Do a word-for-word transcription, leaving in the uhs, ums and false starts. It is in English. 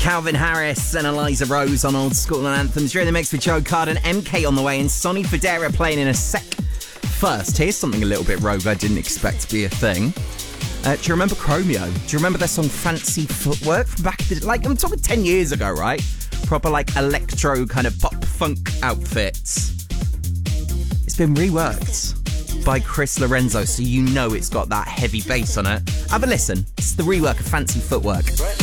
Calvin Harris and Eliza Rose on Old School and Anthems. You're in the mix with Joe Carden, M K on the way, and Sonny Fodera playing in a sec. First, here's something a little bit rogue I didn't expect to be a thing. Uh, do you remember Chromeo? Do you remember their song Fancy Footwork from back in the... Like, I'm talking ten years ago, right? Proper, like, electro kind of pop funk outfits. It's been reworked by Chris Lorenzo, so you know it's got that heavy bass on it. Have a listen. It's the rework of Fancy Footwork.